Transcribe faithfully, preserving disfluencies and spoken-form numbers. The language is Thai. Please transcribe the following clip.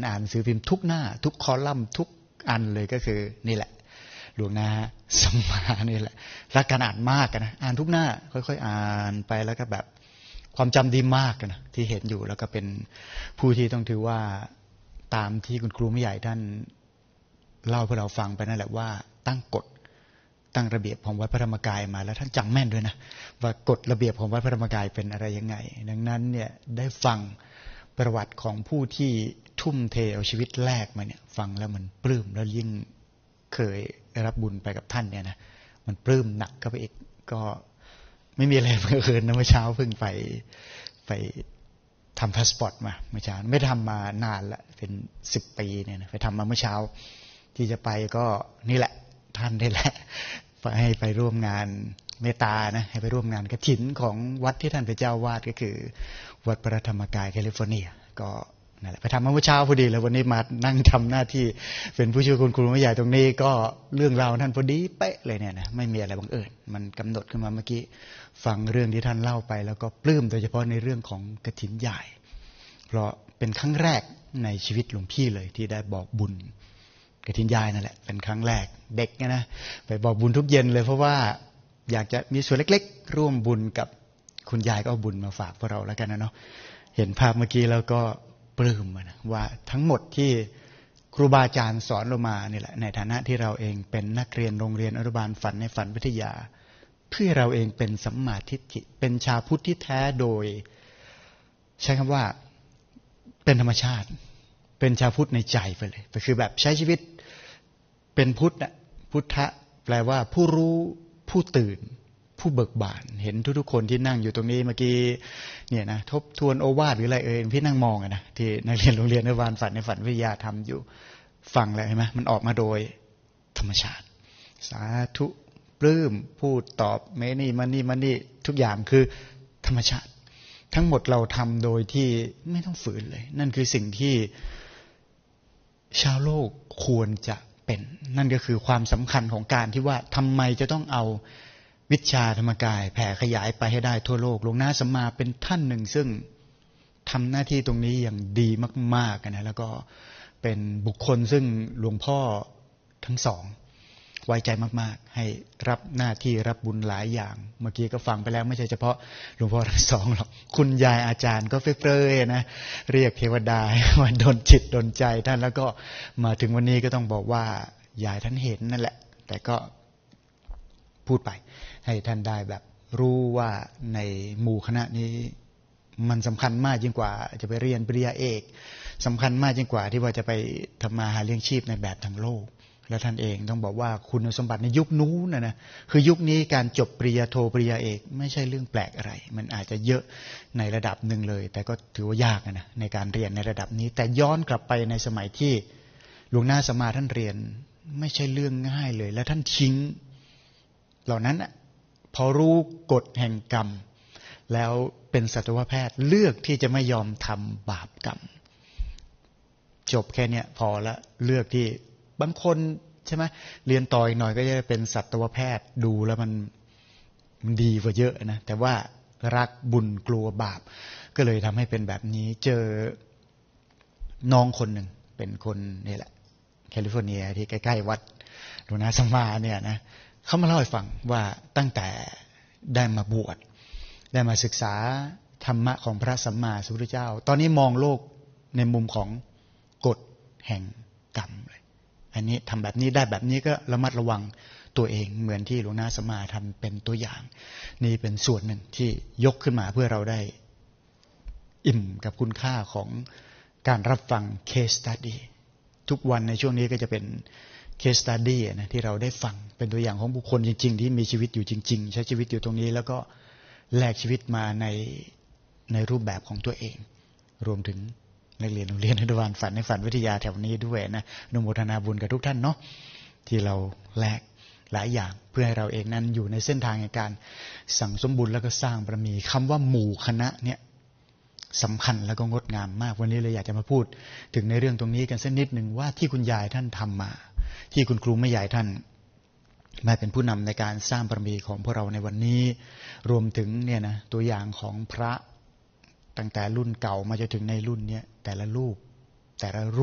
อ่านหนังสือพิมพ์ทุกหน้าทุกคอลัมน์ทุกอันเลยก็คือนี่แหละหลวงนาสมมานี่แหละรักการอ่านมากนะอ่านทุกหน้าค่อยๆอ่านไปแล้วก็แบบความจำดีมากนะที่เห็นอยู่แล้วก็เป็นผู้ที่ต้องถือว่าตามที่คุณครูไม่ใหญ่ท่านเล่าให้เราฟังไปนั่นแหละว่าตั้งกฎตั้งระเบียบของวัดพระธรรมกายมาแล้วท่านจำแม่นด้วยนะว่ากฎระเบียบของวัดพระธรรมกายเป็นอะไรยังไงดังนั้นเนี่ยได้ฟังประวัติของผู้ที่ทุ่มเทเอาชีวิตแลกมาเนี่ยฟังแล้วมันปลื้มแล้วยิ่งเคยรับบุญไปกับท่านเนี่ยนะมันปลื้มหนักเข้าไปอีกก็ไม่มีอะไรเมื่อคืนนะเมื่อเช้าเพิ่งไปไปทำพาสปอร์ตมาเมื่อเช้าไม่ทำมานานละเป็นสิบปีเนี่ยนะไปทำมาเมื่อเช้าที่จะไปก็นี่แหละท่านนี่แหละไปให้ไปร่วมงานเมตตานะให้ไปร่วมงานกฐินของวัดที่ท่านเป็นเจ้าวาดก็คือวัดพระธรรมกายแคลิฟอร์เนียก็นั่นแหละไปทำมาเมื่อเช้าพอดีแล้ววันนี้มานั่งทำหน้าที่เป็นผู้ช่วยคุณครูไม่ใหญ่ตรงนี้ก็เรื่องราวท่านพอดีเป๊ะเลยเนี่ยนะไม่มีอะไรบังเอิญมันกำหนดขึ้นมาเมื่อกี้ฟังเรื่องที่ท่านเล่าไปแล้วก็ปลื้มโดยเฉพาะในเรื่องของกฐินใหญ่เพราะเป็นครั้งแรกในชีวิตหลวงพี่เลยที่ได้บอกบุญกฐินยายนั่นแหละเป็นครั้งแรกเด็กนะไปบอกบุญทุกเย็นเลยเพราะว่าอยากจะมีส่วนเล็กๆร่วมบุญกับคุณยายก็เอาบุญมาฝากพวกเราแล้วกันนะเนาะเห็นภาพเมื่อกี้แล้วก็ปลื้มนะว่าทั้งหมดที่ครูบาอาจารย์สอนเรามานี่แหละในฐานะที่เราเองเป็นนักเรียนโรงเรียนอนุบาลฝันในฝันวิทยาเพื่อเราเองเป็นสัมมาทิฏฐิเป็นชาวพุทธที่แท้โดยใช้คำว่าเป็นธรรมชาติเป็นชาวพุทธในใจไปเลยก็คือแบบใช้ชีวิตเป็นพุทธนะพุทธะแปลว่าผู้รู้ผู้ตื่นผู้เบิกบานเห็นทุกๆคนที่นั่งอยู่ตรงนี้เมื่อกี้เนี่ยนะทบทวนโอวาทหรืออะไรเอ่ยพี่นั่งมองอะนะที่นักเรียนโรงเรียนอนุบาลฝันในฝันวิทยาทำอยู่ฟังแล้วเห็นไหมมันออกมาโดยธรรมชาติสาธุปลื้มพูดตอบเมนี่มันนี่มันนี่ทุกอย่างคือธรรมชาติทั้งหมดเราทำโดยที่ไม่ต้องฝืนเลยนั่นคือสิ่งที่ชาวโลกควรจะเป็นนั่นก็คือความสำคัญของการที่ว่าทำไมจะต้องเอาวิชาธรรมกายแผ่ขยายไปให้ได้ทั่วโลกหลวงนาสัมมาเป็นท่านหนึ่งซึ่งทำหน้าที่ตรงนี้อย่างดีมากๆนะแล้วก็เป็นบุคคลซึ่งหลวงพ่อทั้งสองไว้ใจมากๆให้รับหน้าที่รับบุญหลายอย่างเมื่อกี้ก็ฟังไปแล้วไม่ใช่เฉพาะหลวงพ่อทั้งสองหรอกคุณยายอาจารย์ก็เฟรๆนะเรียกเทวดามาดลจิตดลใจท่านแล้วก็มาถึงวันนี้ก็ต้องบอกว่ายายท่านเห็นนั่นแหละแต่ก็พูดไปให้ท่านได้แบบรู้ว่าในหมู่คณะนี้มันสำคัญมากยิ่งกว่าจะไปเรียนปริญญาเอกสำคัญมากยิ่งกว่าที่ว่าจะไปทำมาหาเลี้ยงชีพในแบบทางโลกและท่านเองต้องบอกว่าคุณสมบัติในยุคนู้นนะนะคือยุคนี้การจบปริญญาโทปริญญาเอกไม่ใช่เรื่องแปลกอะไรมันอาจจะเยอะในระดับหนึ่งเลยแต่ก็ถือว่ายากนะในการเรียนในระดับนี้แต่ย้อนกลับไปในสมัยที่หลวงนาสัมมาท่านเรียนไม่ใช่เรื่องง่ายเลยและท่านทิ้งเหล่านั้นพอรู้กฎแห่งกรรมแล้วเป็นสัตวแพทย์เลือกที่จะไม่ยอมทำบาปกรรมจบแค่นี้พอละเลือกที่บางคนใช่ไหมเรียนต่ออีกหน่อยก็จะเป็นสัตวแพทย์ดูแล้วมันมันดีกว่าเยอะนะแต่ว่ารักบุญกลัวบาปก็เลยทำให้เป็นแบบนี้เจอน้องคนหนึ่งเป็นคนนี่แหละแคลิฟอร์เนียที่ใกล้ๆวัดหลวงนาสัมมาเนี่ยนะเขามาเล่าให้ฟังว่าตั้งแต่ได้มาบวชได้มาศึกษาธรรมะของพระสัมมาสัมพุทธเจ้าตอนนี้มองโลกในมุมของกฎแห่งกรรมเลยอันนี้ทำแบบนี้ได้แบบนี้ก็ระมัดระวังตัวเองเหมือนที่หลวงนาสัมมาทำเป็นตัวอย่างนี่เป็นส่วนหนึ่งที่ยกขึ้นมาเพื่อเราได้อิ่มกับคุณค่าของการรับฟัง case study ทุกวันในช่วงนี้ก็จะเป็นcase study นะที่เราได้ฟังเป็นตัวอย่างของบุคคลจริงๆที่มีชีวิตอยู่จริงๆใช้ชีวิตอยู่ตรงนี้แล้วก็แลกชีวิตมาในในรูปแบบของตัวเองรวมถึงนักเรียนโรงเรียนอนุบาลฝันในฝันวิทยาแถวนี้ด้วยนะอนุโมทนาบุญกับทุกท่านเนาะที่เราแลกหลายอย่างเพื่อให้เราเองนั้นอยู่ในเส้นทางในการสั่งสมบุญแล้วก็สร้างบารมีคำว่าหมู่คณะเนี่ยสำคัญแล้วก็งดงามมากวันนี้เลยอยากจะมาพูดถึงในเรื่องตรงนี้กันสักนิดหนึ่งว่าที่คุณยายท่านทำมาที่คุณครูแม่ใหญ่ท่านมาเป็นผู้นำในการสร้างบารมีของพวกเราในวันนี้รวมถึงเนี่ยนะตัวอย่างของพระตั้งแต่รุ่นเก่ามาจนถึงในรุ่นเนี้ยแต่ละรูปแต่ละรูป